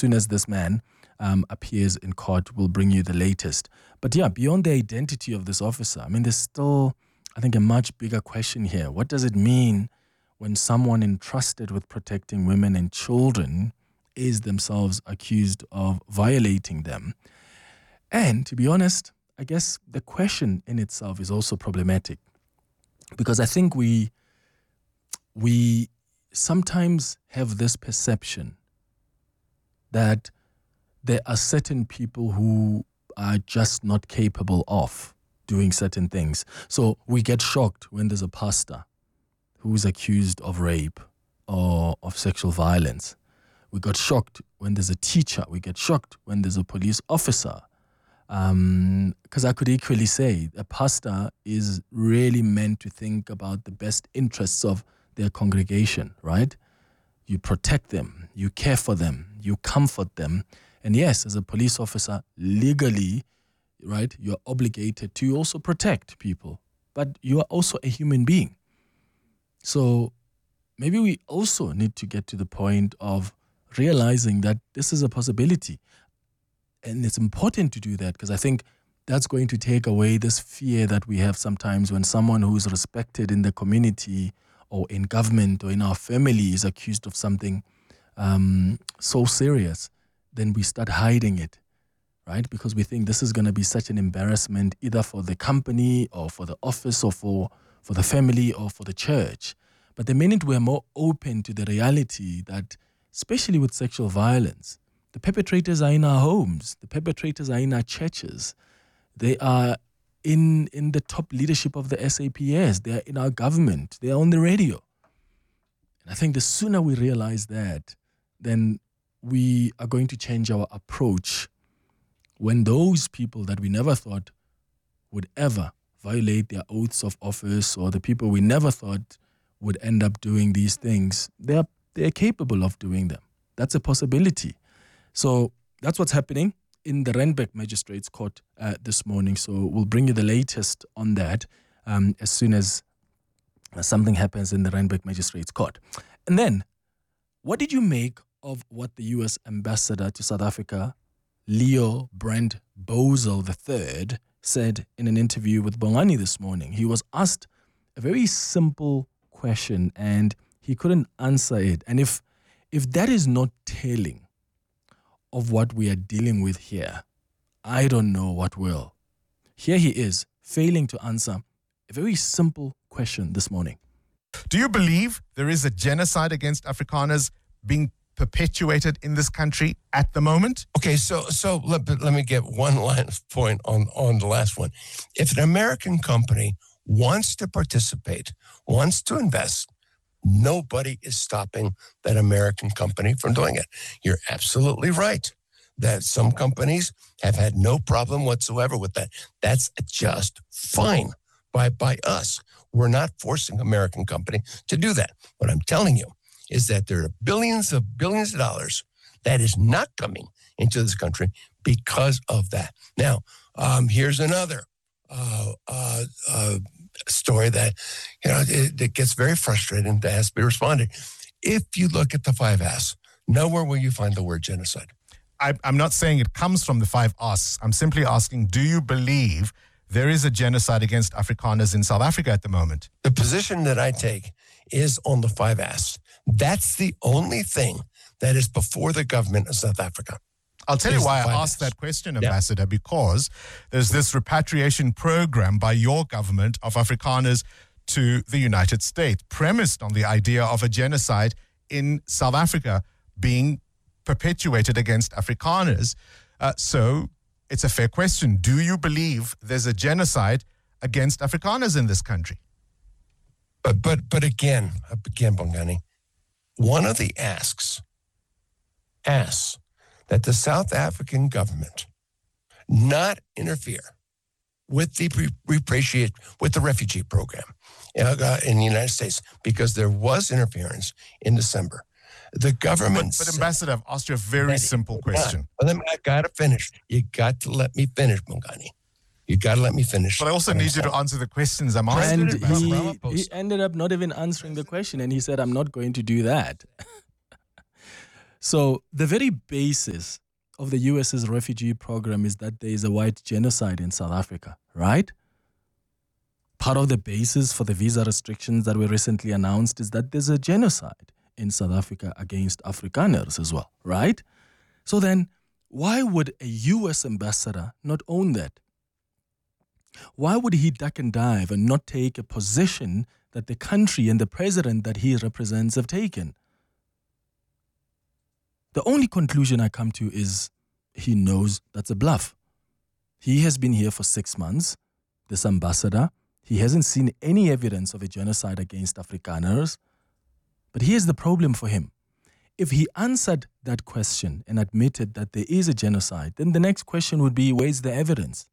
soon as this man appears in court, we'll bring you the latest. But yeah, beyond the identity of this officer, I mean, there's still, I think, a much bigger question here. What does it mean when someone entrusted with protecting women and children is themselves accused of violating them? And to be honest, I guess the question in itself is also problematic, because I think we sometimes have this perception that there are certain people who are just not capable of doing certain things. So we get shocked when there's a pastor who's accused of rape or of sexual violence. We got shocked when there's a teacher. We get shocked when there's a police officer. Because I could equally say a pastor is really meant to think about the best interests of their congregation, right? You protect them, you care for them, you comfort them. And yes, as a police officer, legally, right, you're obligated to also protect people. But you are also a human being. So maybe we also need to get to the point of realizing that this is a possibility. And it's important to do that, because I think that's going to take away this fear that we have sometimes when someone who's respected in the community or in government or in our family is accused of something so serious. Then we start hiding it, right? Because we think this is going to be such an embarrassment either for the company or for the office or for the family or for the church. But the minute we're more open to the reality that, especially with sexual violence, the perpetrators are in our homes. The perpetrators are in our churches. They are in the top leadership of the SAPS. They are in our government. They are on the radio. And I think the sooner we realize that, then we are going to change our approach when those people that we never thought would ever violate their oaths of office, or the people we never thought would end up doing these things, they're capable of doing them. That's a possibility. So that's what's happening in the Randburg Magistrates Court this morning. So we'll bring you the latest on that as soon as something happens in the Randburg Magistrates Court. And then, what did you make of what the U.S. Ambassador to South Africa, Leo Brent Bosel III, said in an interview with Bongani this morning? He was asked a very simple question and he couldn't answer it. And if that is not telling of what we are dealing with here, I don't know what will. Here he is, failing to answer a very simple question this morning. Do you believe there is a genocide against Afrikaners being perpetuated in this country at the moment? Okay, so let me get one last point on the last one. If an American company wants to participate, wants to invest, nobody is stopping that American company from doing it. You're absolutely right that some companies have had no problem whatsoever with that. That's just fine by us. We're not forcing American company to do that. What I'm telling you is that there are billions of dollars that is not coming into this country because of that. Now, here's another story that, it gets very frustrating that has to be responded. If you look at the 5 Asks, nowhere will you find the word genocide. I'm not saying it comes from the 5 Asks. I'm simply asking, do you believe there is a genocide against Afrikaners in South Africa at the moment? The position that I take is on the 5 Asks. That's the only thing that is before the government of South Africa. I'll tell you why I asked that question, Ambassador, because there's this repatriation program by your government of Afrikaners to the United States, premised on the idea of a genocide in South Africa being perpetuated against Afrikaners. So it's a fair question. Do you believe there's a genocide against Afrikaners in this country? But again, Bongani, one of the asks that the South African government not interfere with the refugee program in the United States, because there was interference in December. The government... But Ambassador, I've asked you a very simple question. I got to finish. You got to let me finish, Bongani. You got to let me finish. But I also need you to answer the questions I'm asking. And he ended up not even answering the question, and he said, I'm not going to do that. So the very basis of the US's refugee program is that there is a white genocide in South Africa, right? Part of the basis for the visa restrictions that were recently announced is that there's a genocide in South Africa against Afrikaners as well, right? So then, why would a US ambassador not own that? Why would he duck and dive and not take a position that the country and the president that he represents have taken? The only conclusion I come to is he knows that's a bluff. He has been here for 6 months, this ambassador. He hasn't seen any evidence of a genocide against Afrikaners. But here's the problem for him. If he answered that question and admitted that there is a genocide, then the next question would be, where's the evidence?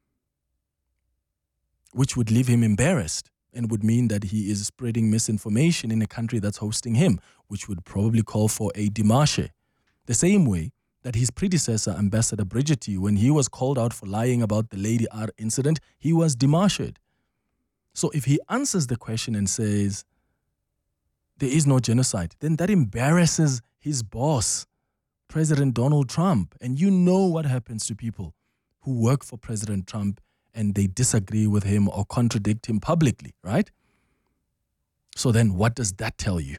Which would leave him embarrassed and would mean that he is spreading misinformation in a country that's hosting him, which would probably call for a démarche. The same way that his predecessor, Ambassador Brigitte, when he was called out for lying about the Lady R incident, he was démarched. So if he answers the question and says, there is no genocide, then that embarrasses his boss, President Donald Trump. And you know what happens to people who work for President Trump and they disagree with him or contradict him publicly, right? So then what does that tell you?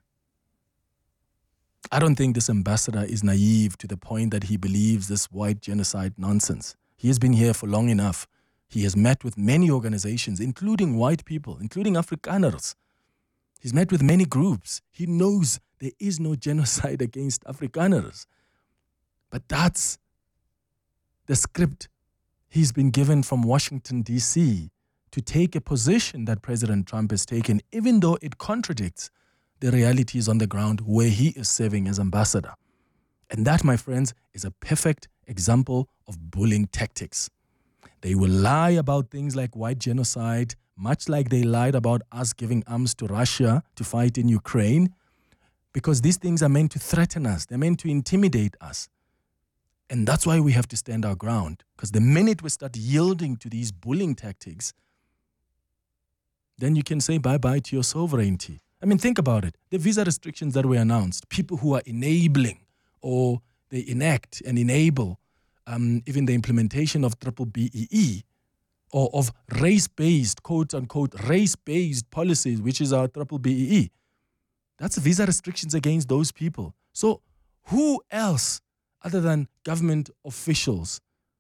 I don't think this ambassador is naive to the point that he believes this white genocide nonsense. He has been here for long enough. He has met with many organizations, including white people, including Afrikaners. He's met with many groups. He knows there is no genocide against Afrikaners. But that's the script he's been given from Washington, D.C. to take a position that President Trump has taken, even though it contradicts the realities on the ground where he is serving as ambassador. And that, my friends, is a perfect example of bullying tactics. They will lie about things like white genocide, much like they lied about us giving arms to Russia to fight in Ukraine, because these things are meant to threaten us. They're meant to intimidate us. And that's why we have to stand our ground, because the minute we start yielding to these bullying tactics, then you can say bye-bye to your sovereignty. I mean, think about it. The visa restrictions that were announced, people who are enabling or they enact and enable even the implementation of BBBEE or of race-based, quote-unquote, race-based policies, which is our BBBEE. That's visa restrictions against those people. So who else, other than government officials,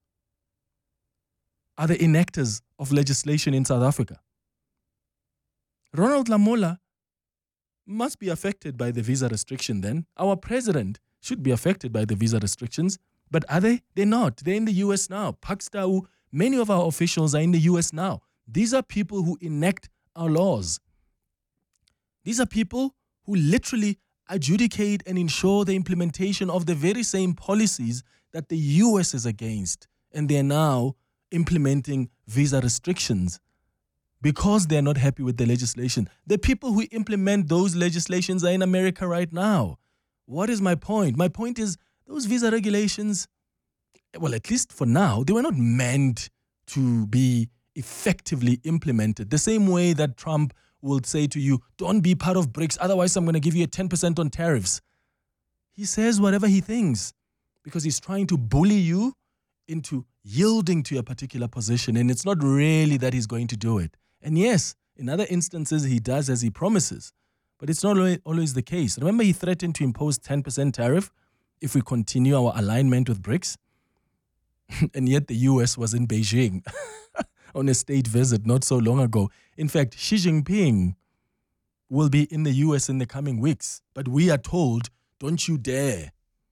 are the enactors of legislation in South Africa? Ronald Lamola must be affected by the visa restriction then. Our president should be affected by the visa restrictions. But are they? They're not. They're in the US now. Pakstau, many of our officials are in the US now. These are people who enact our laws. These are people who literally adjudicate and ensure the implementation of the very same policies that the US is against. And they're now implementing visa restrictions because they're not happy with the legislation. The people who implement those legislations are in America right now. What is my point? My point is those visa regulations, well, at least for now, they were not meant to be effectively implemented. The same way that Trump will say to you, don't be part of BRICS, otherwise I'm going to give you a 10% on tariffs. He says whatever he thinks because he's trying to bully you into yielding to a particular position, and it's not really that he's going to do it. And yes, in other instances, he does as he promises, but it's not always the case. Remember, he threatened to impose 10% tariff if we continue our alignment with BRICS, and yet the US was in Beijing on a state visit not so long ago. In fact, Xi Jinping will be in the US in the coming weeks, but we are told, don't you dare.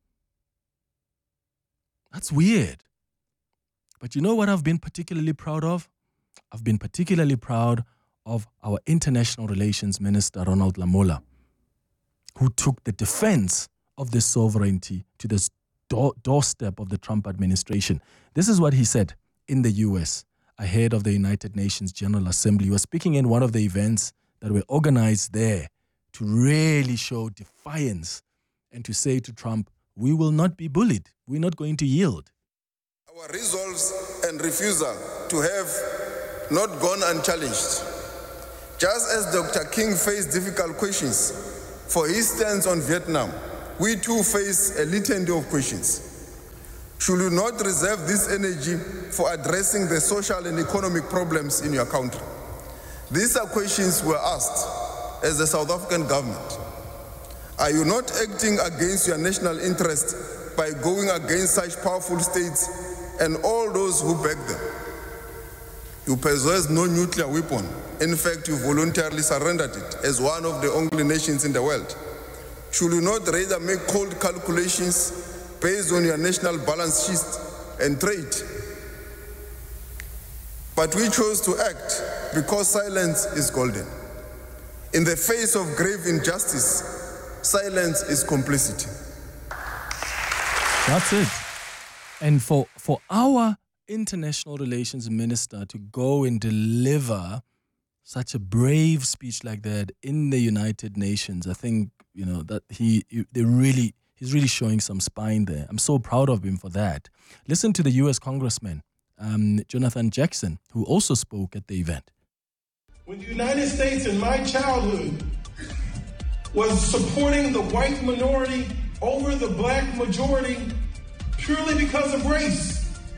That's weird. But you know what I've been particularly proud of? I've been particularly proud of our international relations minister, Ronald Lamola, who took the defense of this sovereignty to the doorstep of the Trump administration. This is what he said in the US ahead of the United Nations General Assembly. He was speaking in one of the events that were organized there to really show defiance and to say to Trump, we will not be bullied. We're not going to yield. Our resolves and refusal to have not gone unchallenged. Just as Dr. King faced difficult questions for his stance on Vietnam, we too face a litany of questions. Should you not reserve this energy for addressing the social and economic problems in your country? These are questions we are asked as the South African government. Are you not acting against your national interest by going against such powerful states and all those who back them? You possess no nuclear weapon. In fact, you voluntarily surrendered it as one of the only nations in the world. Should you not rather make cold calculations based on your national balance sheet and trade? But we chose to act because silence is golden. In the face of grave injustice, silence is complicity. That's it. And for our international relations minister to go and deliver such a brave speech like that in the United Nations, I think, that he's really showing some spine there. I'm so proud of him for that. Listen to the U.S. Congressman, Jonathan Jackson, who also spoke at the event. When the United States in my childhood was supporting the white minority over the black majority purely because of race,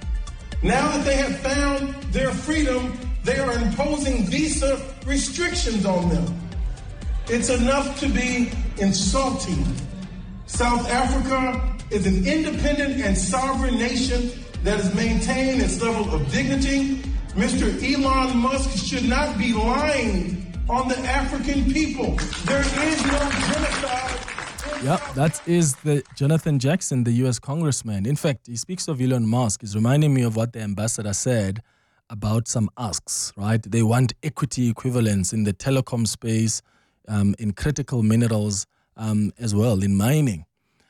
now that they have found their freedom, they are imposing visa restrictions on them. It's enough to be insulting. South Africa is an independent and sovereign nation that has maintained its level of dignity. Mr. Elon Musk should not be lying on the African people. There is no genocide. Yeah, that is the Jonathan Jackson, the U.S. congressman. In fact, he speaks of Elon Musk. He's reminding me of what the ambassador said about some asks, right? They want equity equivalence in the telecom space, in critical minerals as well, in mining.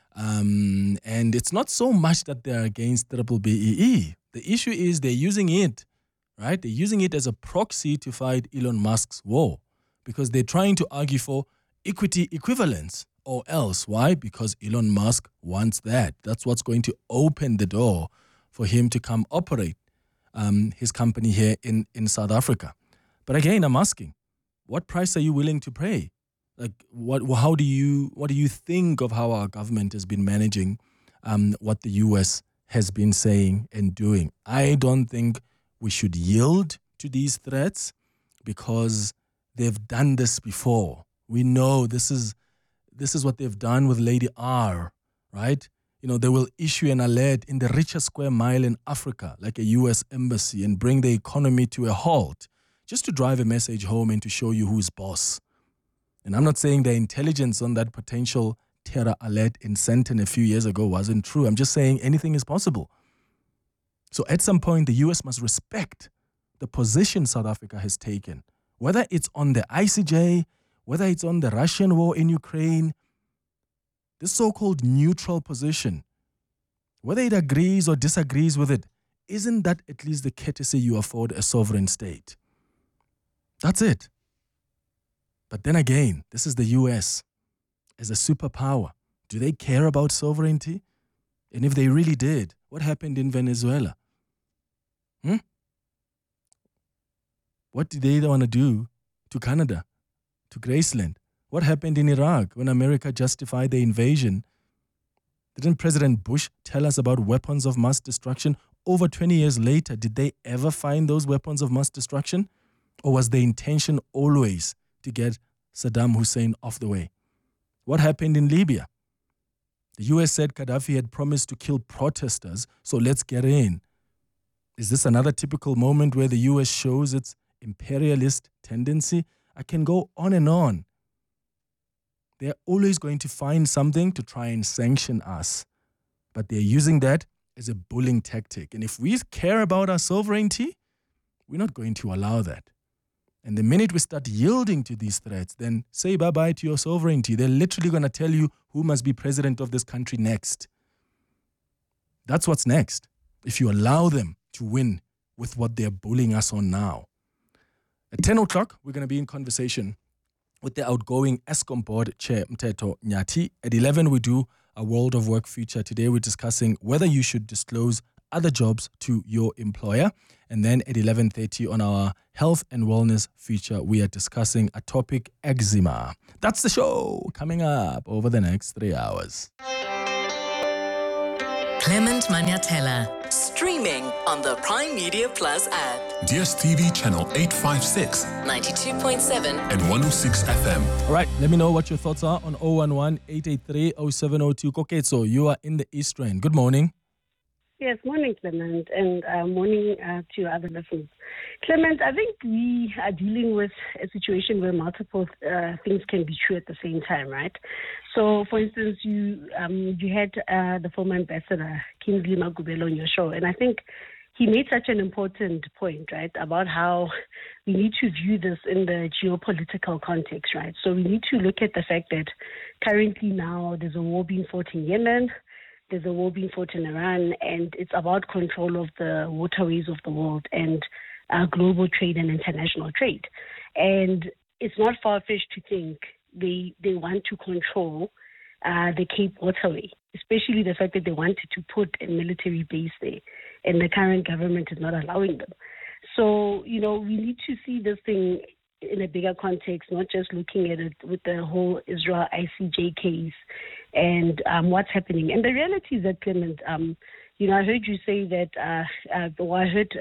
And it's not so much that they're against BBBEE. The issue is they're using it, right? They're using it as a proxy to fight Elon Musk's war because they're trying to argue for equity equivalence or else. Why? Because Elon Musk wants that. That's what's going to open the door for him to come operate his company here in South Africa. But again, I'm asking, what price are you willing to pay? Like, what do you think of how our government has been managing what the U.S. has been saying and doing? I don't think we should yield to these threats because they've done this before. We know this is what they've done with Lady R, right? They will issue an alert in the richest square mile in Africa, like a U.S. embassy, and bring the economy to a halt just to drive a message home and to show you who's boss. And I'm not saying the intelligence on that potential terror alert in Sandton a few years ago wasn't true. I'm just saying anything is possible. So at some point, the U.S. must respect the position South Africa has taken, whether it's on the ICJ, whether it's on the Russian war in Ukraine, this so-called neutral position, whether it agrees or disagrees with it, isn't that at least the courtesy you afford a sovereign state? That's it. But then again, this is the US as a superpower. Do they care about sovereignty? And if they really did, what happened in Venezuela? What did they want to do to Canada, to Graceland? What happened in Iraq when America justified the invasion? Didn't President Bush tell us about weapons of mass destruction? Over 20 years later, did they ever find those weapons of mass destruction? Or was the intention always to get Saddam Hussein off the way? What happened in Libya? The US said Gaddafi had promised to kill protesters, so let's get in. Is this another typical moment where the US shows its imperialist tendency? I can go on and on. They're always going to find something to try and sanction us, but they're using that as a bullying tactic. And if we care about our sovereignty, we're not going to allow that. And the minute we start yielding to these threats, then say bye-bye to your sovereignty. They're literally going to tell you who must be president of this country next. That's what's next, if you allow them to win with what they're bullying us on now. At 10 o'clock, we're going to be in conversation with the outgoing Eskom board chair, Mteto Nyati. At 11, we do a World of Work feature. Today, we're discussing whether you should disclose other jobs to your employer. And then at 11:30 on our health and wellness feature, we are discussing a topic, eczema. That's the show coming up over the next 3 hours. Clement Maniatella, streaming on the Prime Media Plus app. DSTV channel 856, 92.7 and 106 FM. All right, let me know what your thoughts are on 011-883-0702. Koketso, you are in the East Rand. Good morning. Yes, morning, Clement, and morning to your other listeners. Clement, I think we are dealing with a situation where multiple things can be true at the same time, right? So, for instance, you had the former ambassador, Kingsley Magubelo, on your show, and I think he made such an important point, right, about how we need to view this in the geopolitical context, right? So we need to look at the fact that currently now there's a war being fought in Yemen, there's a war being fought in Iran, and it's about control of the waterways of the world and global trade and international trade. And it's not far-fetched to think they want to control the Cape Waterway, especially the fact that they wanted to put a military base there, and the current government is not allowing them. So, we need to see this thing in a bigger context, not just looking at it with the whole Israel ICJ case and what's happening. And the reality is that, Clement, I heard you say that, I heard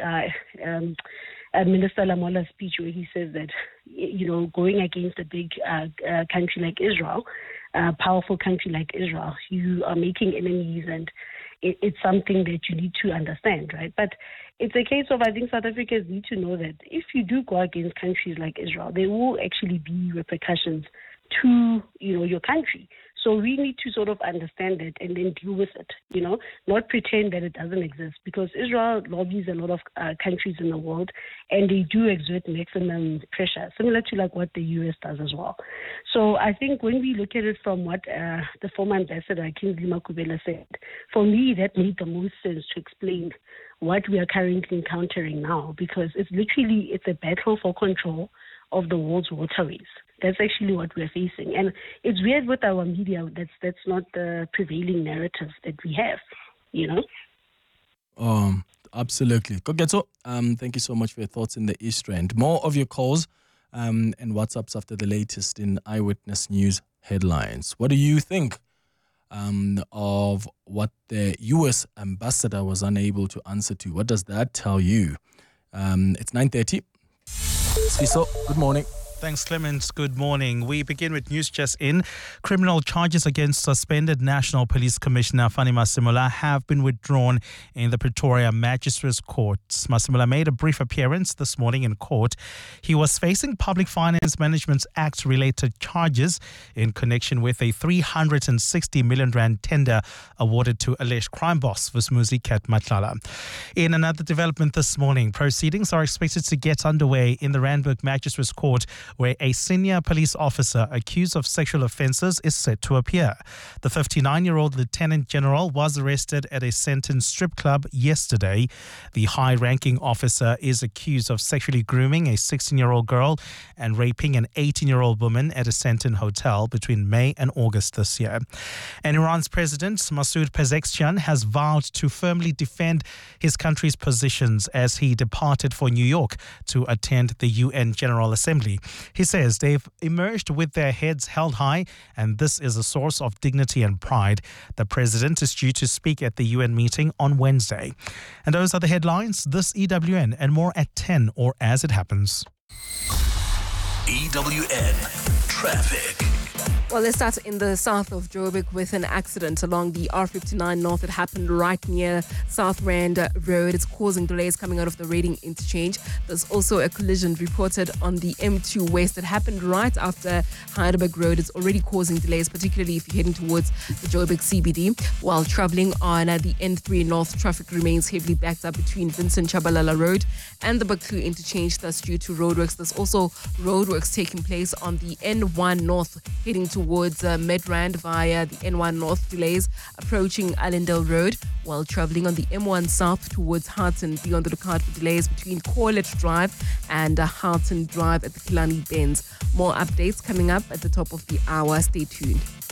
Minister Lamola's speech where he says that, going against a big country like Israel, a powerful country like Israel, you are making enemies, and it's something that you need to understand, right? But it's a case of, I think South Africans need to know that if you do go against countries like Israel, there will actually be repercussions to, your country. So we need to sort of understand that and then deal with it, not pretend that it doesn't exist, because Israel lobbies a lot of countries in the world, and they do exert maximum pressure, similar to like what the U.S. does as well. So I think when we look at it from what the former ambassador, Kingsley Magubelo, said, for me, that made the most sense to explain what we are currently encountering now, because it's a battle for control of the world's waterways. That's actually what we're facing. And it's weird with our media, that's not the prevailing narrative that we have, Absolutely. Koketso, thank you so much for your thoughts in the East Rand. More of your calls and WhatsApps after the latest in Eyewitness News headlines. What do you think of what the U.S. ambassador was unable to answer to? What does that tell you? It's 9:30. Sifiso, good morning. Thanks, Clemens. Good morning. We begin with news just in. Criminal charges against suspended National Police Commissioner Fani Masemola have been withdrawn in the Pretoria Magistrates Court. Masemola made a brief appearance this morning in court. He was facing Public Finance Management Act related charges in connection with a 360 million rand tender awarded to alleged crime boss Vusmuzi Kat Matlala. In another development this morning, proceedings are expected to get underway in the Randburg Magistrates Court, where a senior police officer accused of sexual offences is set to appear. The 59-year-old Lieutenant General was arrested at a Sandton strip club yesterday. The high-ranking officer is accused of sexually grooming a 16-year-old girl and raping an 18-year-old woman at a Sandton hotel between May and August this year. And Iran's President Masoud Pezeshkian has vowed to firmly defend his country's positions as he departed for New York to attend the UN General Assembly. He says they've emerged with their heads held high, and this is a source of dignity and pride. The president is due to speak at the UN meeting on Wednesday. And those are the headlines. This EWN and more at 10 or as it happens. EWN Traffic. Well, let's start in the south of Joburg with an accident along the R59 North. It happened right near South Rand Road. It's causing delays coming out of the Reading interchange. There's also a collision reported on the M2 West. It happened right after Heidelberg Road. It's already causing delays, particularly if you're heading towards the Joburg CBD. While traveling on the N3 North, traffic remains heavily backed up between Vincent Chabalala Road and the Baklu interchange. That's due to roadworks. There's also roadworks taking place on the N1 North, heading towards Midrand via the N1 North. Delays approaching Allendale Road, while travelling on the M1 South towards Harton. Be on the lookout for delays between Corlett Drive and Harton Drive at the Killarney Bends. More updates coming up at the top of the hour. Stay tuned.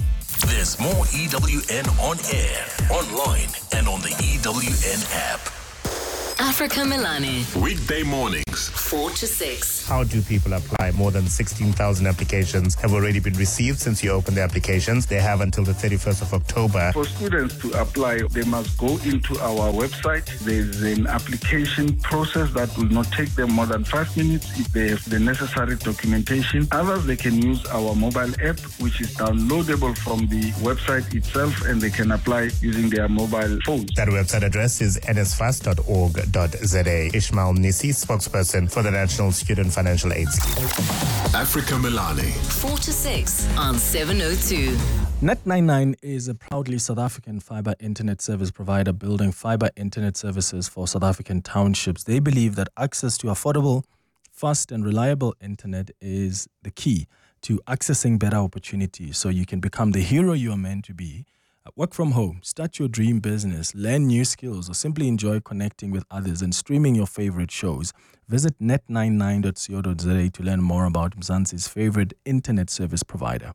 There's more EWN on air, online, and on the EWN app. Africa Milani. Weekday mornings, 4 to 6. How do people apply? More than 16,000 applications have already been received since you opened the applications. They have until the 31st of October. For students to apply, they must go into our website. There's an application process that will not take them more than 5 minutes if they have the necessary documentation. Others, they can use our mobile app, which is downloadable from the website itself, and they can apply using their mobile phones. That website address is nsfast.org.za. Ishmael Nisi, spokesperson for the National Student Financial Aid Scheme. Africa Milani. 4 to 6 on 702. Net99 is a proudly South African fiber internet service provider building fiber internet services for South African townships. They believe that access to affordable, fast and reliable internet is the key to accessing better opportunities so you can become the hero you are meant to be. Work from home, start your dream business, learn new skills, or simply enjoy connecting with others and streaming your favorite shows. Visit net99.co.za to learn more about Mzansi's favorite internet service provider.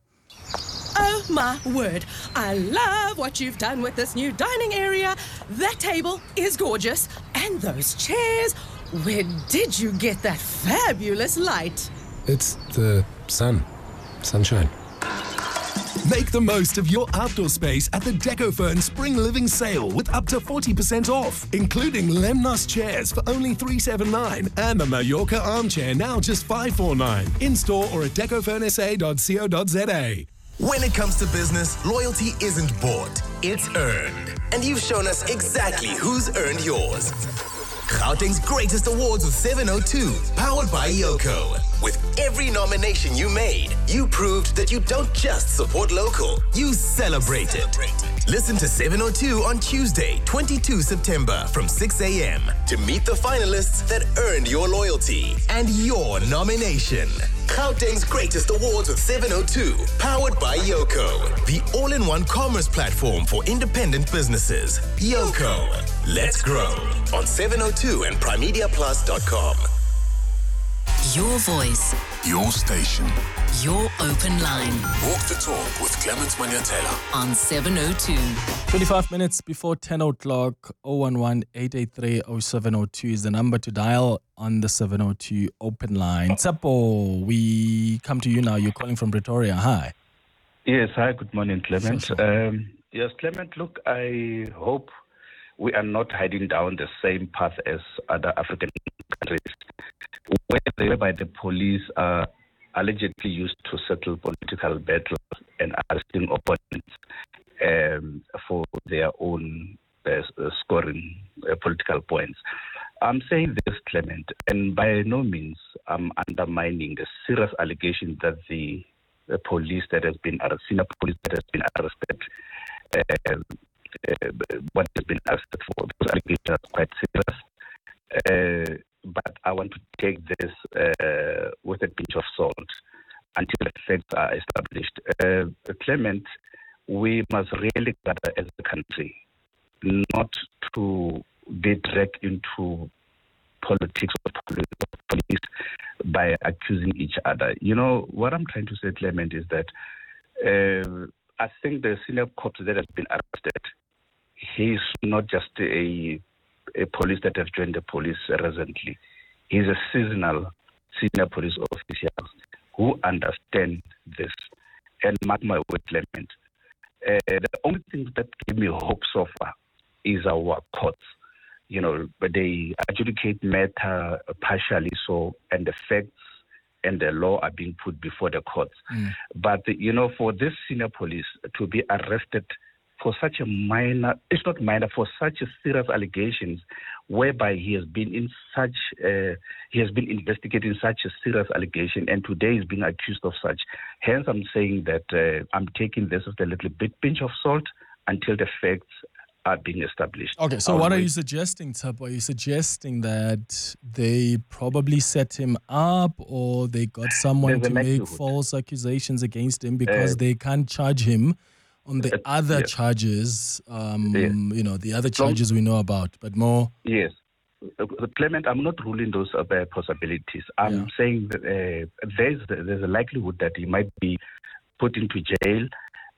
Oh my word, I love what you've done with this new dining area. That table is gorgeous. And those chairs, where did you get that fabulous light? It's the sunshine. Make the most of your outdoor space at the Decofern Spring Living Sale with up to 40% off, including Lemnos chairs for only $379 and the Mallorca armchair now just $549. In-store or at decofernsa.co.za. When it comes to business, loyalty isn't bought, it's earned. And you've shown us exactly who's earned yours. Gauteng's greatest awards with 702, powered by Yoko. With every nomination you made, you proved that you don't just support local, you celebrate it. Listen to 702 on Tuesday, 22 September from 6 a.m. to meet the finalists that earned your loyalty and your nomination. Gauteng's greatest awards with 702, powered by Yoko, the all-in-one commerce platform for independent businesses. Yoko, let's grow on 702 and primediaplus.com. Your voice. Your station. Your open line. Walk the talk with Clement Maniatela. On 702. 25 minutes before 10 o'clock, 011-883-0702 is the number to dial on the 702 open line. Tsapo, we come to you now. You're calling from Pretoria. Hi. Yes, hi. Good morning, Clement. Yes, Clement, look, I hope we are not heading down the same path as other African countries, whereby the police are allegedly used to settle political battles and arresting opponents for their own scoring political points. I'm saying this, Clement, and by no means I'm undermining the serious allegations that the police that has been arrested, senior police that has been arrested, what has been arrested for. Those allegations are quite serious. But I want to take this with a pinch of salt until the facts are established. Clement, we must really gather as a country not to be dragged into politics of police by accusing each other. You know, what I'm trying to say, Clement, is that I think the senior cop that has been arrested, he's not just a police that have joined the police recently. He's a seasonal senior police officer who understand this. And mark my word, Clement, the only thing that give me hope so far is our courts. You know, but they adjudicate matter partially so, and the facts and the law are being put before the courts. But, you know, for this senior police to be arrested for such a minor, it's not minor, for such a serious allegations, whereby he has been investigating such a serious allegation, and today is being accused of such. Hence, I'm saying that I'm taking this with a little bit pinch of salt until the facts are being established. Okay, so what are you suggesting, Tsapo? Are you suggesting that they probably set him up, or they got someone to make false accusations against him because they can't charge him on the other charges, you know, the other charges we know about, but more? Yes. Clement, I'm not ruling those possibilities. I'm saying that there's a likelihood that he might be put into jail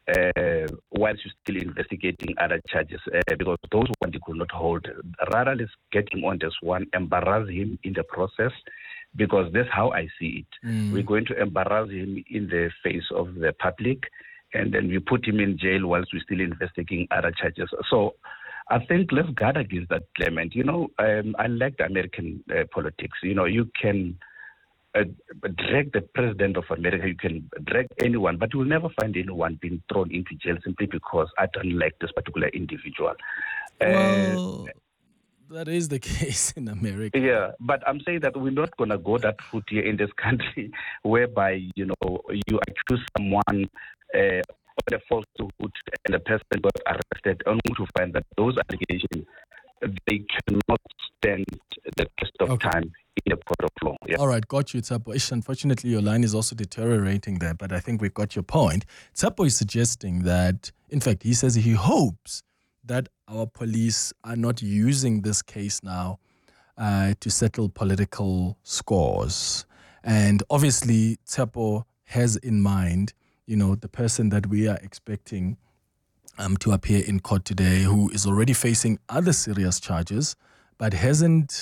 whilst you're still investigating other charges, because those ones you could not hold. Rather, let's get him on this one, embarrass him in the process, because that's how I see it. We're going to embarrass him in the face of the public, and then we put him in jail whilst we're still investigating other charges. So I think let's guard against that, Clement. I like the American politics. You can drag the president of America, you can drag anyone, but you will never find anyone being thrown into jail simply because I don't like this particular individual. Well, that is the case in America. Yeah, but I'm saying that we're not going to go that route here in this country, whereby, you accuse someone of a falsehood and the person got arrested, only to find that those allegations, they cannot stand the test of time in the court of law. Yeah. All right, got you, Tsapo. Unfortunately, your line is also deteriorating there, but I think we've got your point. Tsapo is suggesting that, in fact, he says he hopes that our police are not using this case now to settle political scores. And obviously, Tsapo has in mind, the person that we are expecting to appear in court today, who is already facing other serious charges, but hasn't.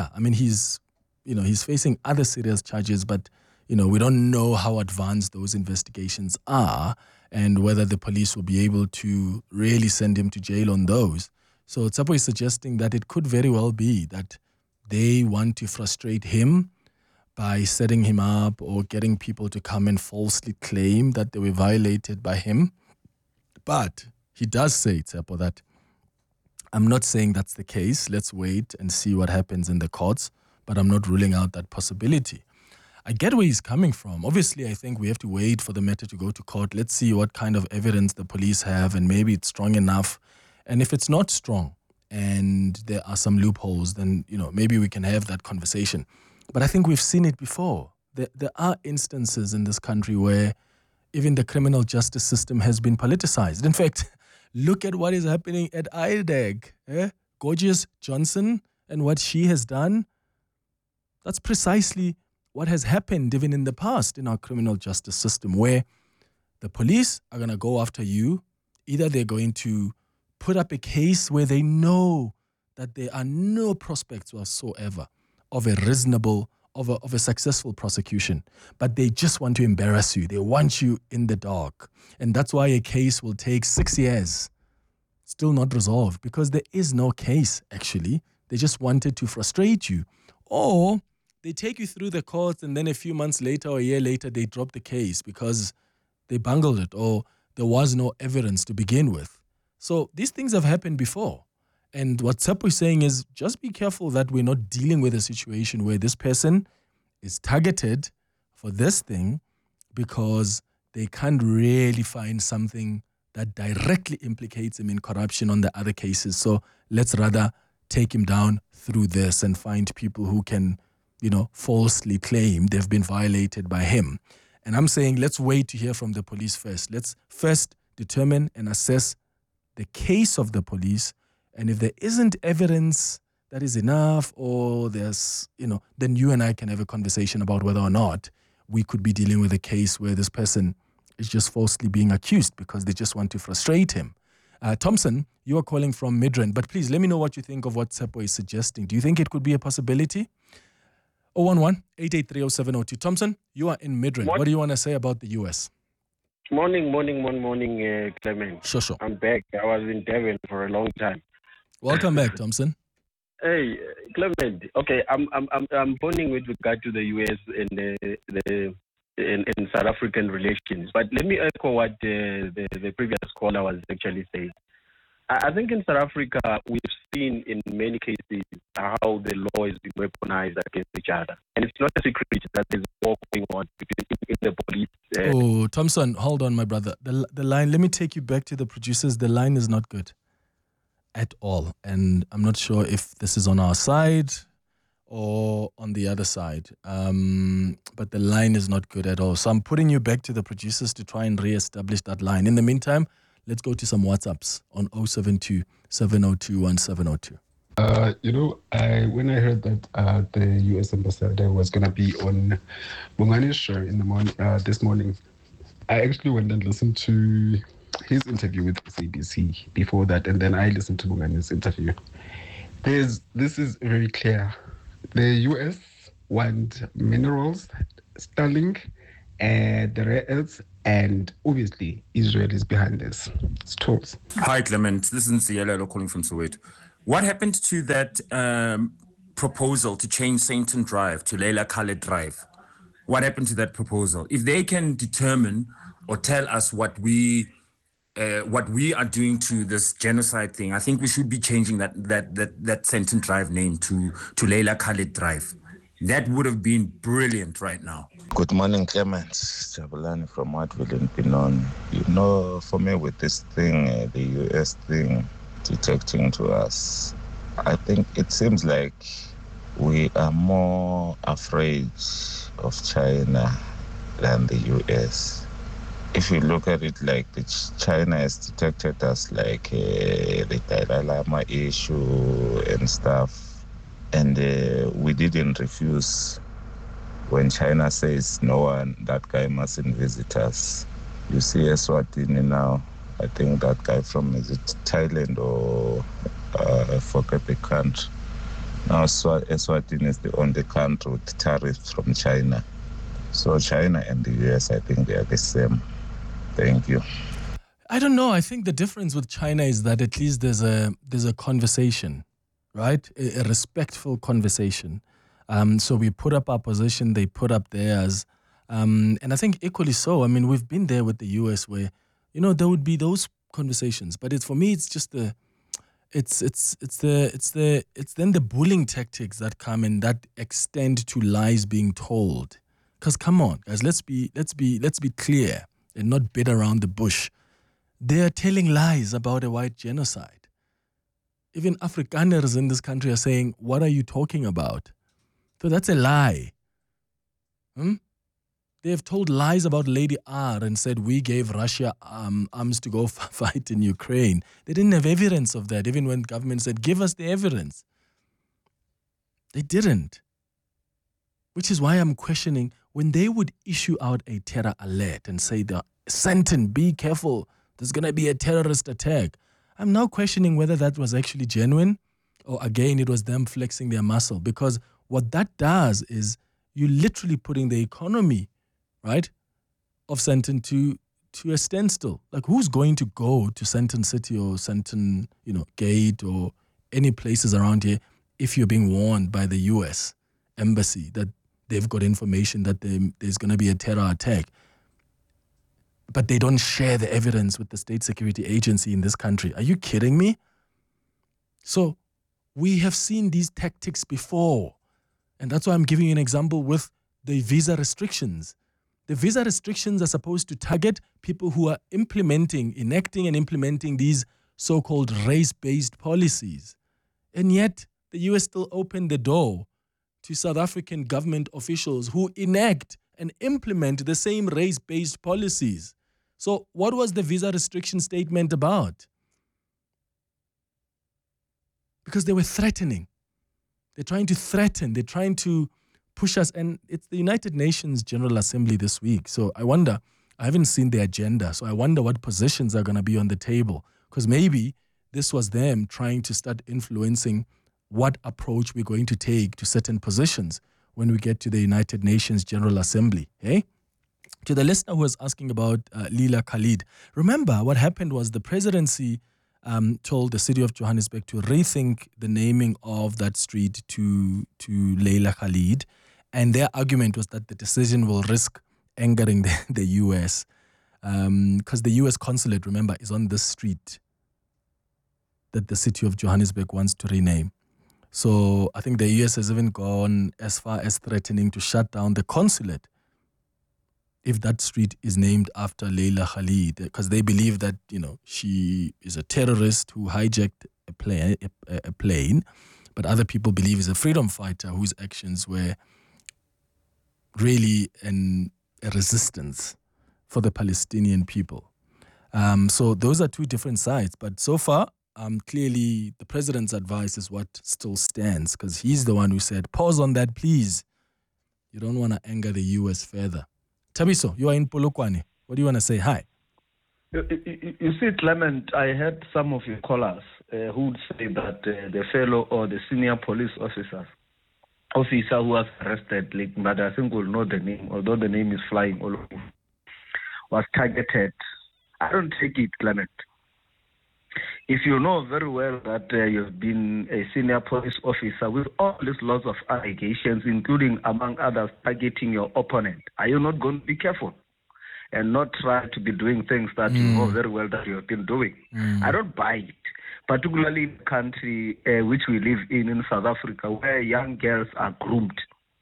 He's facing other serious charges, but we don't know how advanced those investigations are and whether the police will be able to really send him to jail on those. So Tsapo is suggesting that it could very well be that they want to frustrate him by setting him up or getting people to come and falsely claim that they were violated by him. But he does say, Tsapo, that I'm not saying that's the case. Let's wait and see what happens in the courts, but I'm not ruling out that possibility. I get where he's coming from. Obviously, I think we have to wait for the matter to go to court. Let's see what kind of evidence the police have, and maybe it's strong enough. And if it's not strong and there are some loopholes, then, maybe we can have that conversation. But I think we've seen it before. There are instances in this country where even the criminal justice system has been politicized. In fact, look at what is happening at IDEG. Gorgeous Johnson and what she has done. That's precisely what has happened even in the past in our criminal justice system, where the police are going to go after you. Either they're going to put up a case where they know that there are no prospects whatsoever of a reasonable, of a successful prosecution, but they just want to embarrass you. They want you in the dark. And that's why a case will take 6 years, still not resolved, because there is no case, actually. They just wanted to frustrate you. Or they take you through the courts and then a few months later or a year later, they drop the case because they bungled it or there was no evidence to begin with. So these things have happened before. And what Tsapo is saying is just be careful that we're not dealing with a situation where this person is targeted for this thing because they can't really find something that directly implicates him in corruption on the other cases. So let's rather take him down through this and find people who can, falsely claim they've been violated by him. And I'm saying let's wait to hear from the police first. Let's first determine and assess the case of the police. And if there isn't evidence that is enough or there's, then you and I can have a conversation about whether or not we could be dealing with a case where this person is just falsely being accused because they just want to frustrate him. Thompson, you are calling from Midrand, but please let me know what you think of what Tsapo is suggesting. Do you think it could be a possibility? 011-883-0702. Thompson, you are in Midrand. What do you want to say about the U.S.? Morning, Clement. Sure. I'm back. I was in Devon for a long time. Welcome back, Thompson. Hey, Clement. Okay, I'm phoning with regard to the U.S. and South African relations. But let me echo what the previous caller was actually saying. I think in South Africa, we've seen in many cases how the law is being weaponized against each other. And it's not a secret that there's war going on in the police. Thompson, hold on, my brother. The line, let me take you back to the producers. The line is not good at all. And I'm not sure if this is on our side or on the other side. But the line is not good at all. So I'm putting you back to the producers to try and re-establish that line. In the meantime, let's go to some WhatsApps on 072-702-1702. When I heard that the U.S. ambassador was going to be on Bungani's show in the morning, this morning, I actually went and listened to his interview with SABC before that, and then I listened to Bongani's interview. This is very clear. The US want minerals, Starlink, and the rare earths, and obviously Israel is behind this. It's tools. Hi, Clement. This is Nsielelo calling from Soweto. What happened to that proposal to change Sainton Drive to Leila Khaled Drive? What happened to that proposal? If they can determine or tell us what we are doing to this genocide thing, I think we should be changing that Sainton Drive name to Leila Khaled Drive. That would have been brilliant right now. Good morning, Clement. Jabulani from Whiteville in Pinon. You know, for me with this thing, the US thing detecting to us, I think it seems like we are more afraid of China than the US. If you look at it like China has detected us like the Dalai Lama issue and stuff, and we didn't refuse when China says no one, that guy mustn't visit us. You see Eswatini now, I think that guy from, is it Thailand or I forget the country. Now Eswatini is the only country with tariffs from China. So China and the US, I think they are the same. Thank you. I don't know. I think the difference with China is that at least there's a conversation, right? A respectful conversation. So we put up our position, they put up theirs. And I think equally so. I mean, we've been there with the US where, you know, there would be those conversations. But for me, it's just it's then the bullying tactics that come and that extend to lies being told. Because come on, guys, let's be clear and not beat around the bush. They are telling lies about a white genocide. Even Afrikaners in this country are saying, what are you talking about? So that's a lie. They have told lies about Lady R and said we gave Russia arms to go fight in Ukraine. They didn't have evidence of that, even when government said, give us the evidence. They didn't. Which is why I'm questioning when they would issue out a terror alert and say, Sainton, be careful, there's going to be a terrorist attack. I'm now questioning whether that was actually genuine or again, it was them flexing their muscle, because what that does is you're literally putting the economy, right, of Sainton to a standstill. Like, who's going to go to Sainton City or Sainton, Gate or any places around here if you're being warned by the US embassy that they've got information that there's going to be a terror attack, but they don't share the evidence with the state security agency in this country? Are you kidding me? So we have seen these tactics before. And that's why I'm giving you an example with the visa restrictions. The visa restrictions are supposed to target people who are enacting and implementing these so-called race-based policies. And yet, the US still opened the door to South African government officials who enact and implement the same race-based policies. So what was the visa restriction statement about? Because they were threatening. They're trying to threaten. They're trying to push us. And it's the United Nations General Assembly this week. So I wonder, I haven't seen the agenda. So I wonder what positions are going to be on the table. Because maybe this was them trying to start influencing what approach we're going to take to certain positions when we get to the United Nations General Assembly. Okay? To the listener who was asking about Leila Khaled, remember what happened was the presidency told the city of Johannesburg to rethink the naming of that street to Leila Khaled. And their argument was that the decision will risk angering the US. Because the US consulate, remember, is on this street that the city of Johannesburg wants to rename. So I think the US has even gone as far as threatening to shut down the consulate if that street is named after Leila Khaled, because they believe that, she is a terrorist who hijacked a plane, but other people believe he's a freedom fighter whose actions were really a resistance for the Palestinian people. So those are two different sides, but so far, clearly the president's advice is what still stands, because he's the one who said, pause on that, please. You don't want to anger the US further. Tabiso, you are in Polokwane. What do you want to say? Hi. You see, Clement, I heard some of your callers who would say that the fellow or the senior police officer who was arrested, but I think we'll know the name, although the name is flying all over, was targeted. I don't take it, Clement. If you know very well that you've been a senior police officer with all these lots of allegations, including, among others, targeting your opponent, are you not going to be careful and not try to be doing things that you know very well that you have been doing? I don't buy it, particularly in the country which we live in South Africa, where young girls are groomed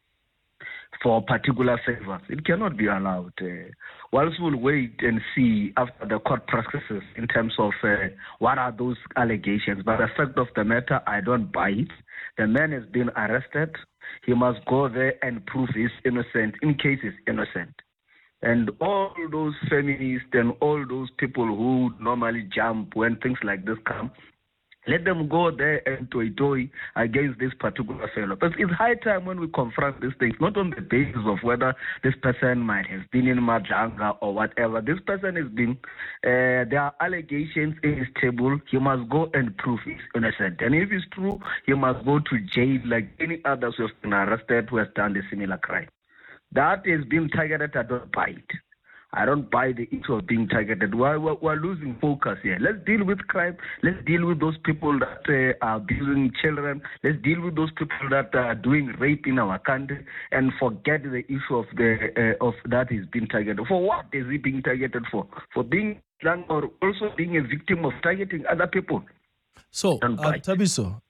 for particular favors. It cannot be allowed. Whilst we'll wait and see after the court processes in terms of what are those allegations. But the fact of the matter, I don't buy it. The man has been arrested. He must go there and prove he's innocent in case he's innocent. And all those feminists and all those people who normally jump when things like this come, let them go there and toy against this particular fellow. But it's high time when we confront these things, not on the basis of whether this person might have been in Madlanga or whatever. This person has been, there are allegations in his table. He must go and prove he's innocent. And if it's true, he must go to jail like any others who have been arrested who has done a similar crime. That is being targeted. I don't buy it. I don't buy the issue of being targeted. We're losing focus here. Let's deal with crime. Let's deal with those people that are abusing children. Let's deal with those people that are doing rape in our country, and forget the issue of that is being targeted. For what is he being targeted for? For being young or also being a victim of targeting other people? So, Thabiso,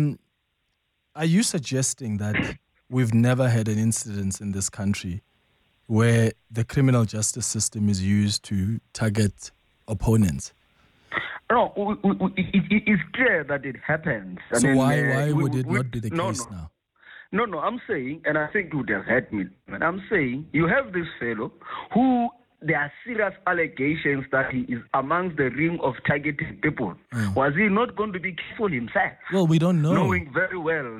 are you suggesting that we've never had an incident in this country where the criminal justice system is used to target opponents? No, it's clear that it happens. So why would it not be the case now? No, I'm saying, and I think you would have heard me, but I'm saying you have this fellow who there are serious allegations that he is amongst the ring of targeting people. Was he not going to be careful himself? Well, we don't know. Knowing very well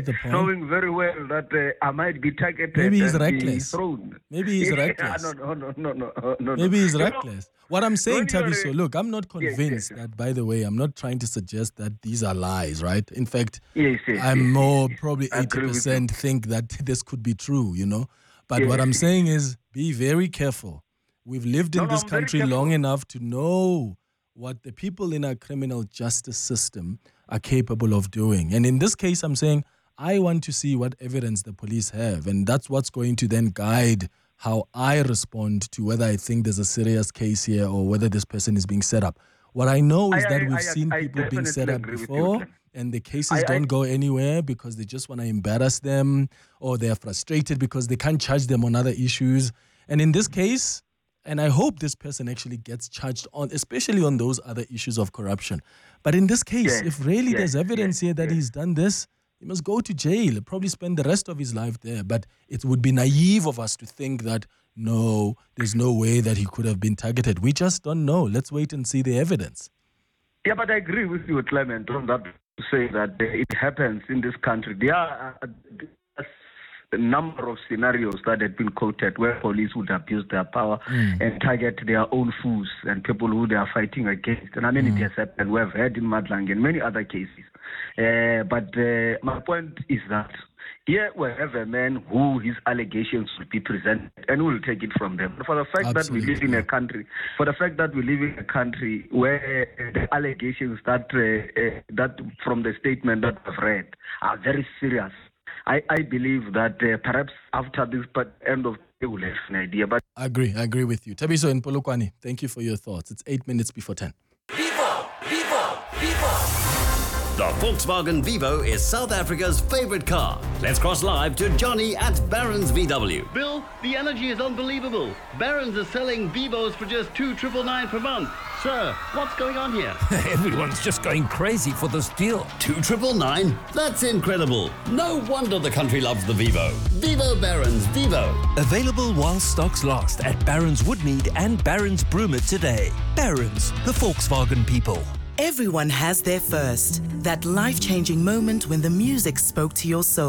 that I might be targeted. Maybe he's reckless. Maybe he's reckless. No. Maybe he's reckless. What I'm saying, Thabiso, look, I'm not convinced that, by the way, I'm not trying to suggest that these are lies, right? In fact, I'm more probably 80% think that this could be true, you know? But what I'm saying is be very careful. We've lived in this country long enough to know what the people in our criminal justice system are capable of doing. And in this case, I'm saying I want to see what evidence the police have. And that's what's going to then guide how I respond to whether I think there's a serious case here or whether this person is being set up. What I know is that we've seen people being set up before, and the cases don't go anywhere because they just want to embarrass them, or they're frustrated because they can't charge them on other issues. And in this case, and I hope this person actually gets charged on, especially on those other issues of corruption. But in this case, if really there's evidence here that he's done this, he must go to jail, probably spend the rest of his life there. But it would be naive of us to think that, no, there's no way that he could have been targeted. We just don't know. Let's wait and see the evidence. Yeah, but I agree with you, Clement, on that, to say that it happens in this country. There are a number of scenarios that had been quoted where police would abuse their power and target their own fools and people who they are fighting against. And I mean, it has happened. We have heard in Madlang and many other cases. But my point is that here we have a man who his allegations will be presented and we'll take it from them. For the fact that we live in a country, where the allegations that from the statement that I've read are very serious, I believe that perhaps after this end of the day we'll have an idea. But I agree with you. Thabiso and Polokwane, thank you for your thoughts. It's 8 minutes before 10. The Volkswagen Vivo is South Africa's favorite car. Let's cross live to Johnny at Barron's VW. Bill, the energy is unbelievable. Barron's is selling Vivos for just $2,999 per month. Sir, what's going on here? Everyone's just going crazy for this deal. $2,999? That's incredible. No wonder the country loves the Vivo. Vivo Barron's Vivo. Available while stocks last at Barron's Woodmead and Barron's Broomer today. Barron's, the Volkswagen people. Everyone has their first, that life-changing moment when the music spoke to your soul. At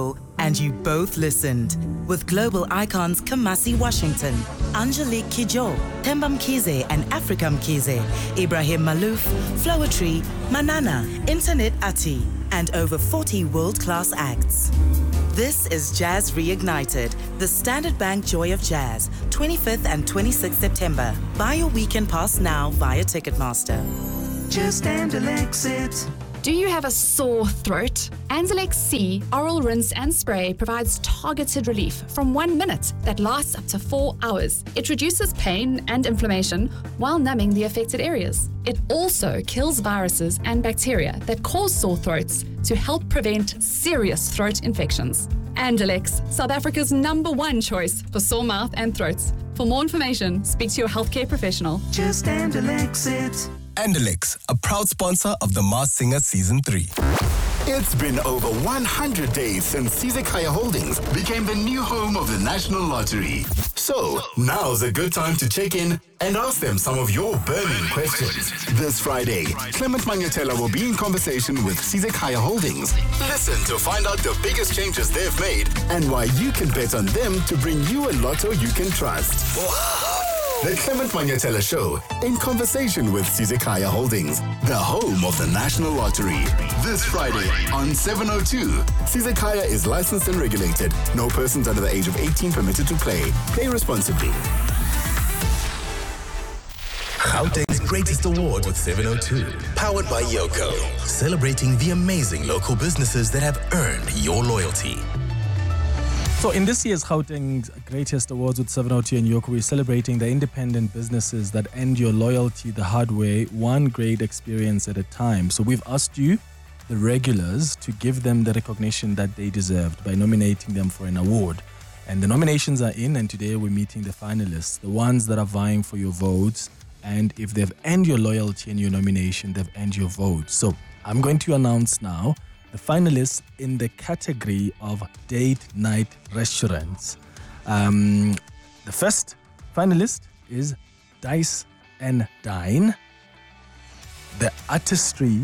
and you both listened. With global icons Kamasi Washington, Angelique Kidjo, Themba Mkhize and Africa Mkhize, Ibrahim Malouf, Flowetry, Manana, Internet Ati, and over 40 world-class acts. This is Jazz Reignited, the Standard Bank Joy of Jazz, 25th and 26th September. Buy your weekend pass now via Ticketmaster. Just Andalex it. Do you have a sore throat? Andalex C Oral Rinse and Spray provides targeted relief from 1 minute that lasts up to 4 hours. It reduces pain and inflammation while numbing the affected areas. It also kills viruses and bacteria that cause sore throats to help prevent serious throat infections. Andalex, South Africa's #1 choice for sore mouth and throats. For more information, speak to your healthcare professional. Just Andalex it. Andalex, a proud sponsor of The Masked Singer Season 3. It's been over 100 days since Sizekaya Holdings became the new home of the National Lottery. So, now's a good time to check in and ask them some of your burning questions. This Friday, Clement Manyatela will be in conversation with Sizekaya Holdings. Listen to find out the biggest changes they've made and why you can bet on them to bring you a lotto you can trust. The Clement Manyatela Show, in conversation with Sizekaya Holdings, the home of the National Lottery. This Friday on 702. Sizekaya is licensed and regulated. No persons under the age of 18 permitted to play. Play responsibly. Gauteng's greatest award with 702. Powered by Yoko. Celebrating the amazing local businesses that have earned your loyalty. So in this year's Gauteng's Greatest Awards with 702 and Yoko, we're celebrating the independent businesses that end your loyalty the hard way, one great experience at a time. So we've asked you, the regulars, to give them the recognition that they deserved by nominating them for an award. And the nominations are in, and today we're meeting the finalists, the ones that are vying for your votes. And if they've earned your loyalty and your nomination, they've earned your vote. So I'm going to announce now the finalists in the category of date night restaurants. The first finalist is Dice and Dine, the Artistry,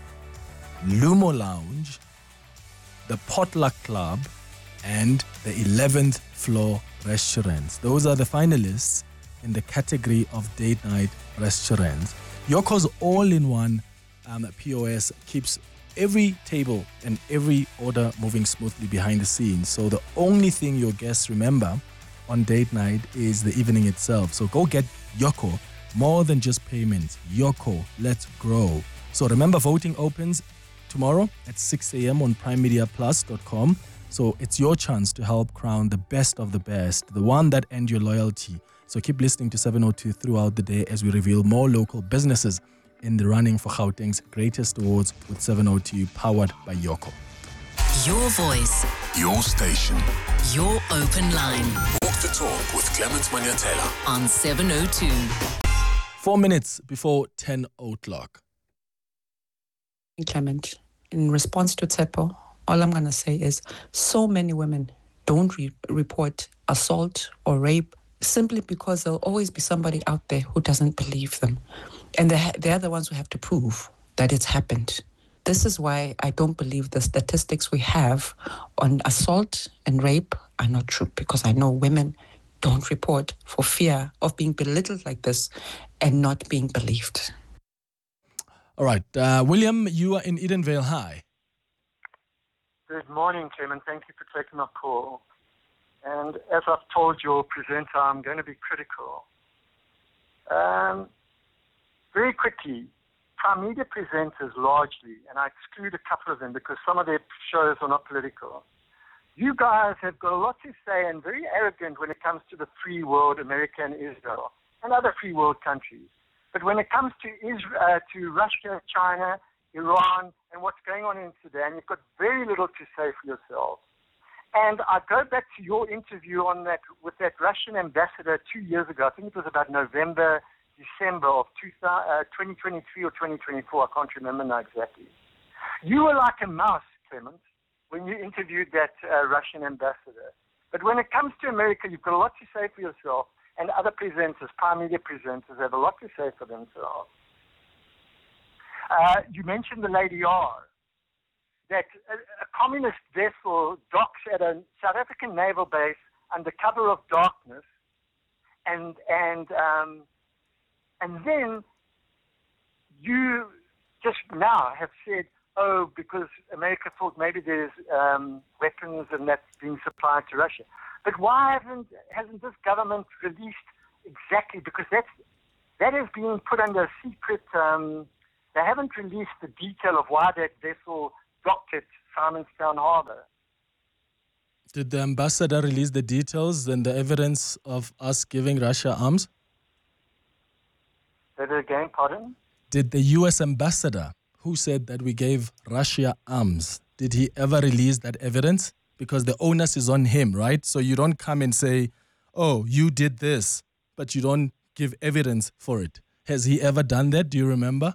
Lumo Lounge, the Potluck Club, and the 11th Floor Restaurants. Those are the finalists in the category of date night restaurants. Yoko's all-in-one POS keeps every table and every order moving smoothly behind the scenes. So the only thing your guests remember on date night is the evening itself. So go get Yoko, more than just payments. Yoko, let's grow. So remember, voting opens tomorrow at 6 a.m. on primemediaplus.com. So it's your chance to help crown the best of the best, the one that earned your loyalty. So keep listening to 702 throughout the day as we reveal more local businesses in the running for Gauteng's Greatest Awards with 702, powered by Yoko. Your voice. Your station. Your open line. Walk the talk with Clement Manyatela. On 702. 4 minutes before 10 o'clock. Clement, in response to Tsepo, all I'm going to say is so many women don't report assault or rape simply because there'll always be somebody out there who doesn't believe them. And they're the ones who have to prove that it's happened. This is why I don't believe the statistics we have on assault and rape are not true, because I know women don't report for fear of being belittled like this and not being believed. All right. William, you are in Edenvale High. Good morning, Clement. Thank you for taking my call. And as I've told your presenter, I'm going to be critical. Very quickly, Prime Media presenters largely, and I exclude a couple of them because some of their shows are not political. You guys have got a lot to say and very arrogant when it comes to the free world, America and Israel, and other free world countries. But when it comes to Israel, to Russia, China, Iran, and what's going on in Sudan, you've got very little to say for yourselves. And I go back to your interview on that with that Russian ambassador 2 years ago. I think it was about November, December of 2023 or 2024. I can't remember now exactly. You were like a mouse, Clement, when you interviewed that Russian ambassador. But when it comes to America, you've got a lot to say for yourself, and other presenters, Prime Media presenters, have a lot to say for themselves. You mentioned the Lady R. that a communist vessel docks at a South African naval base under cover of darkness, and then you just now have said, oh, because America thought maybe there's weapons and that's being supplied to Russia. But why hasn't this government released exactly, because that is being put under a secret, they haven't released the detail of why that vessel docked at Simonstown Harbor. Did the ambassador release the details and the evidence of us giving Russia arms? Say that again, pardon? Did the U.S. ambassador, who said that we gave Russia arms, did he ever release that evidence? Because the onus is on him, right? So you don't come and say, oh, you did this, but you don't give evidence for it. Has he ever done that? Do you remember?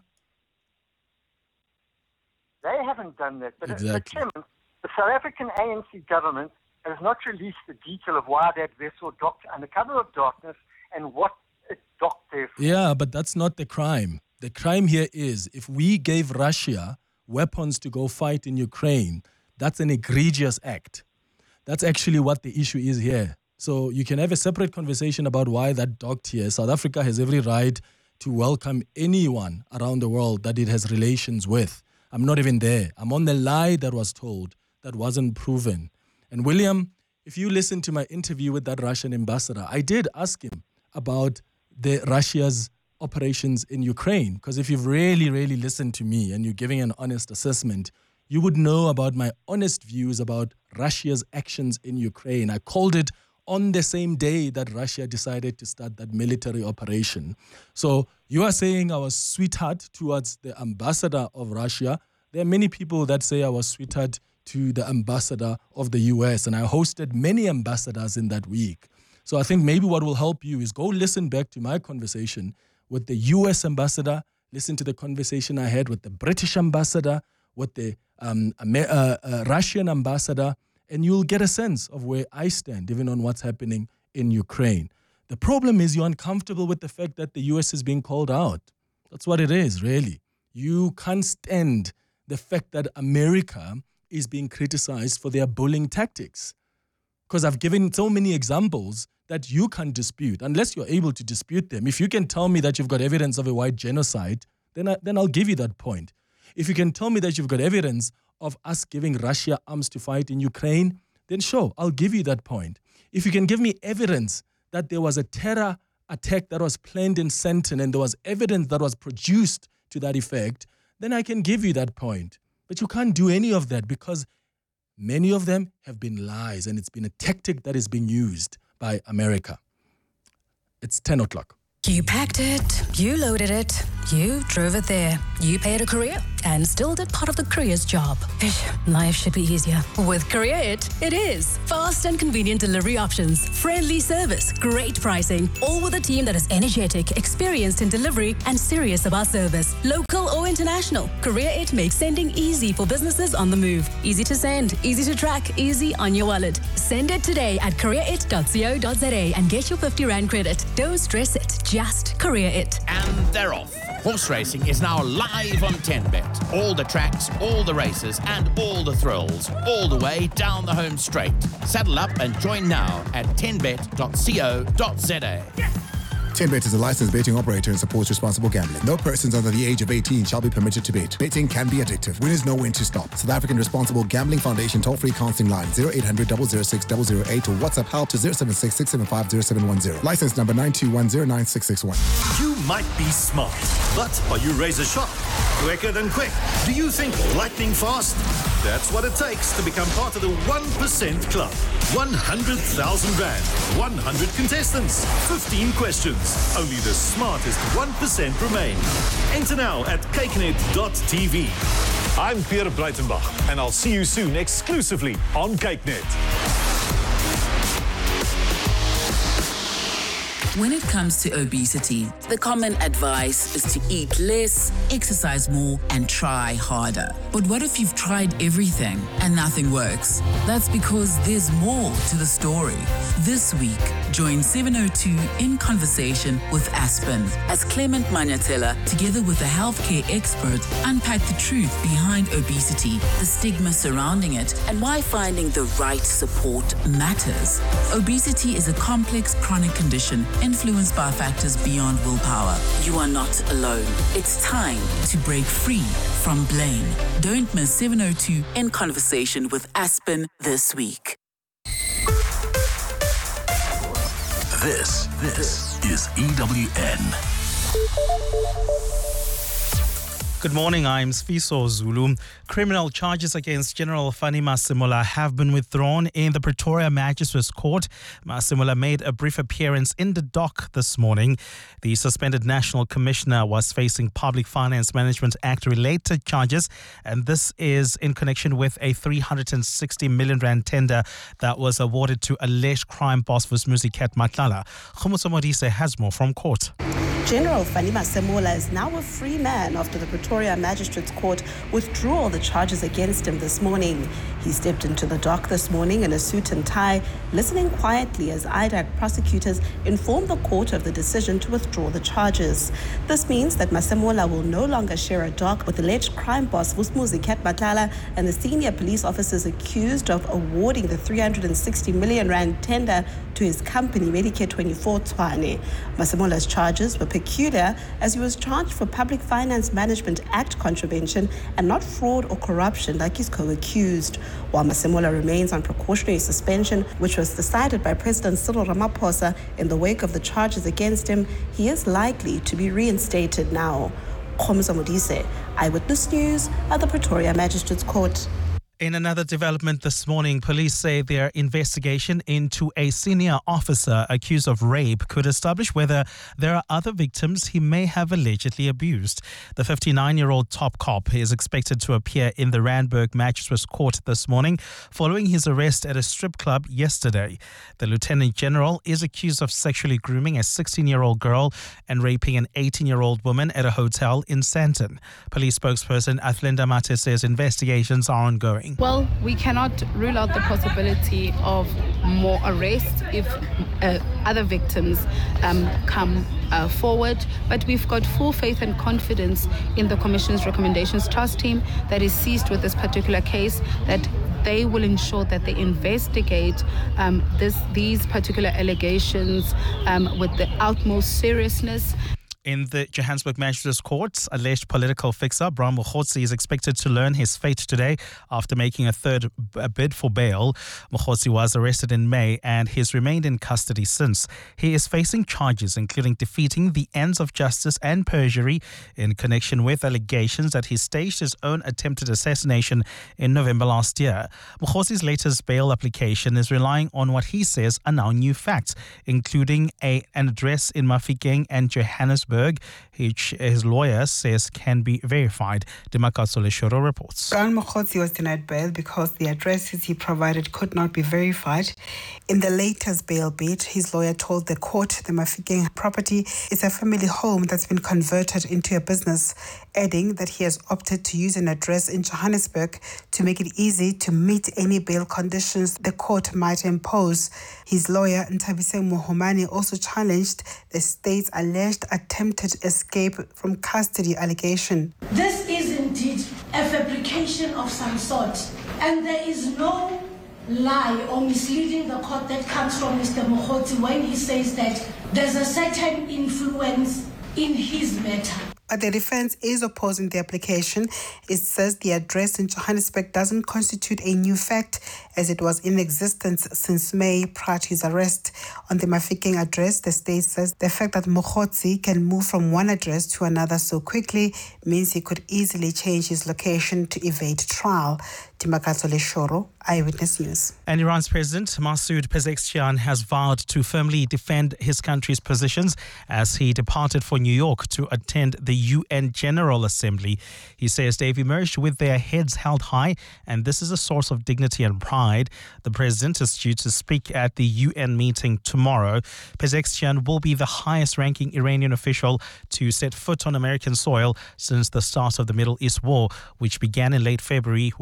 They haven't done that. But Exactly. Tim, the South African ANC government has not released the detail of why that vessel docked under cover of darkness and what it docked there for. Yeah, but that's not the crime. The crime here is if we gave Russia weapons to go fight in Ukraine, that's an egregious act. That's actually what the issue is here. So you can have a separate conversation about why that docked here. South Africa has every right to welcome anyone around the world that it has relations with. I'm not even there. I'm on the lie that was told that wasn't proven. And William, if you listen to my interview with that Russian ambassador, I did ask him about the Russia's operations in Ukraine, because if you've really listened to me and you're giving an honest assessment, you would know about my honest views about Russia's actions in Ukraine. I called it on the same day that Russia decided to start that military operation. So you are saying I was sweetheart towards the ambassador of Russia. There are many people that say I was sweetheart to the ambassador of the US, and I hosted many ambassadors in that week. So I think maybe what will help you is go listen back to my conversation with the US ambassador, listen to the conversation I had with the British ambassador, with the Russian ambassador, and you'll get a sense of where I stand, even on what's happening in Ukraine. The problem is you're uncomfortable with the fact that the US is being called out. That's what it is, really. You can't stand the fact that America is being criticized for their bullying tactics. Because I've given so many examples that you can't dispute, unless you're able to dispute them. If you can tell me that you've got evidence of a white genocide, then I'll give you that point. If you can tell me that you've got evidence of us giving Russia arms to fight in Ukraine, then sure, I'll give you that point. If you can give me evidence that there was a terror attack that was planned in Sandton and there was evidence that was produced to that effect, then I can give you that point. But you can't do any of that because many of them have been lies, and it's been a tactic that is being used by America. It's 10 o'clock. You packed it, you loaded it, you drove it there, you paid a courier and still did part of the courier's job. Life should be easier. With Courier it is. Fast and convenient delivery options, friendly service, great pricing, all with a team that is energetic, experienced in delivery and serious about service. Local or international, Courier makes sending easy for businesses on the move. Easy to send, easy to track, easy on your wallet. Send it today at courierit.co.za and get your 50 Rand credit. Don't stress it, just Courier it. And they're off. Horse racing is now live on 10Bet. All the tracks, all the races, and all the thrills, all the way down the home straight. Saddle up and join now at 10bet.co.za. 10Bet is a licensed betting operator and supports responsible gambling. No persons under the age of 18 shall be permitted to bet. Betting can be addictive. Winners know when to stop. South African Responsible Gambling Foundation toll-free counseling line 0800 006 008 or WhatsApp help to 076 675 0710. License number 921096661. You might be smart, but are you razor sharp? Quicker than quick? Do you think lightning fast? That's what it takes to become part of the 1% Club. 100,000 Rand, 100 contestants, 15 questions. Only the smartest 1% remain. Enter now at cakenet.tv. I'm Pierre Breitenbach, and I'll see you soon exclusively on CakeNet. When it comes to obesity, the common advice is to eat less, exercise more, and try harder. But what if you've tried everything and nothing works? That's because there's more to the story. This week, Join 702 in conversation with Aspen as Clement Manyatela, together with a healthcare expert, unpack the truth behind obesity, the stigma surrounding it, and why finding the right support matters. Obesity is a complex chronic condition influenced by factors beyond willpower. You are not alone. It's time to break free from blame. Don't miss 702 in conversation with Aspen this week. This is EWN. Good morning, I'm Sfiso Zulu. Criminal charges against General Fani Masemola have been withdrawn in the Pretoria Magistrates Court. Masemola made a brief appearance in the dock this morning. The suspended National Commissioner was facing Public Finance Management Act related charges, and this is in connection with a 360 million rand tender that was awarded to alleged crime boss Vusmuzi Cat Matlala. Khumuso Modise has more from court. General Fani Masemola is now a free man after the Pretoria Magistrates Court withdrew all the charges against him this morning. He stepped into the dock this morning in a suit and tie, listening quietly as IDAC prosecutors informed the court of the decision to withdraw the charges. This means that Masemola will no longer share a dock with alleged crime boss Vusmuzi Cat Matlala and the senior police officers accused of awarding the 360 million rand tender to his company, Medicare 24 Tshwane. Masemola's charges were peculiar as he was charged for Public Finance Management Act contravention and not fraud or corruption like his co-accused. While Masemola remains on precautionary suspension, which was decided by President Cyril Ramaphosa in the wake of the charges against him, he is likely to be reinstated now. Khomza Modise, Eyewitness News at the Pretoria Magistrates Court. In another development this morning, police say their investigation into a senior officer accused of rape could establish whether there are other victims he may have allegedly abused. The 59-year-old top cop is expected to appear in the Randburg Magistrates Court this morning following his arrest at a strip club yesterday. The Lieutenant General is accused of sexually grooming a 16-year-old girl and raping an 18-year-old woman at a hotel in Sandton. Police spokesperson Athlenda Mate says investigations are ongoing. Well, we cannot rule out the possibility of more arrests if other victims come forward, but we've got full faith and confidence in the Commission's recommendations trust team that is seized with this particular case, that they will ensure that they investigate these particular allegations with the utmost seriousness. In the Johannesburg Magistrates Court, alleged political fixer Brian Mokhotsi is expected to learn his fate today after making a third bid for bail. Mokhotsi was arrested in May and has remained in custody since. He is facing charges including defeating the ends of justice and perjury in connection with allegations that he staged his own attempted assassination in November last year. Mokhotsi's latest bail application is relying on what he says are now new facts, including an address in Mafikeng and Johannesburg, which his lawyer says can be verified. Demakatso Leshoro reports. Brian Mokhotsi was denied bail because the addresses he provided could not be verified. In the latest bail bid, his lawyer told the court the Mafikeng property is a family home that's been converted into a business, adding that he has opted to use an address in Johannesburg to make it easy to meet any bail conditions the court might impose. His lawyer, Ntabise Mohomane, also challenged the state's alleged attempted escape from custody allegation. This is indeed a fabrication of some sort, and there is no lie or misleading the court that comes from Mr. Mokhotsi when he says that there's a certain influence in his matter. But the defense is opposing the application. It says the address in Johannesburg doesn't constitute a new fact, as it was in existence since May prior to his arrest. On the Mafikeng address, the state says the fact that Mokhotsi can move from one address to another so quickly means he could easily change his location to evade trial. Timakatso Leshoro, Eyewitness News. And Iran's President Masoud Pezeshkian has vowed to firmly defend his country's positions as he departed for New York to attend the UN General Assembly. He says they've emerged with their heads held high, and this is a source of dignity and pride. The president is due to speak at the UN meeting tomorrow. Pezeshkian will be the highest-ranking Iranian official to set foot on American soil since the start of the Middle East war, which began in late February with U.S.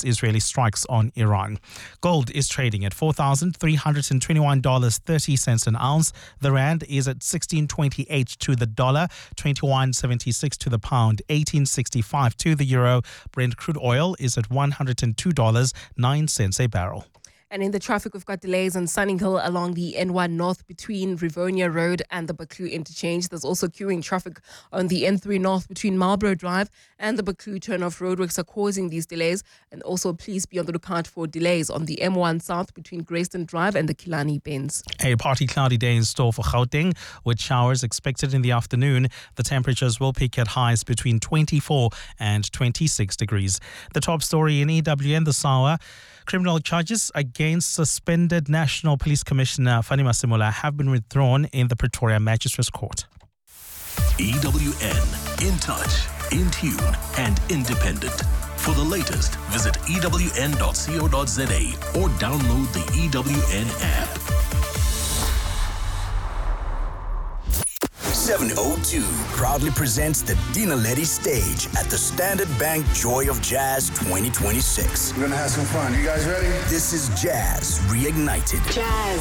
Israeli strikes on Iran. Gold is trading at $4,321.30 an ounce. The rand is at 16.28 to the dollar, 21.76 to the pound, 18.65 to the euro. Brent crude oil is at $102.09 a barrel. And in the traffic, we've got delays on Sunninghill along the N1 North between Rivonia Road and the Buccleuch interchange. There's also queuing traffic on the N3 North between Marlborough Drive and the Buccleuch turn-off. Roadworks are causing these delays. And also, please be on the lookout for delays on the M1 South between Grayston Drive and the Killarney Bends. A partly cloudy day in store for Gauteng, with showers expected in the afternoon. The temperatures will peak at highs between 24 and 26 degrees. The top story in EWN this hour: criminal charges against suspended National Police Commissioner Fanny Masemola have been withdrawn in the Pretoria Magistrates Court. EWN, in touch, in tune, and independent. For the latest, visit ewn.co.za or download the EWN app. 702 proudly presents the Dina Letty stage at the Standard Bank Joy of Jazz 2026. We're going to have some fun. You guys ready? This is Jazz Reignited. Jazz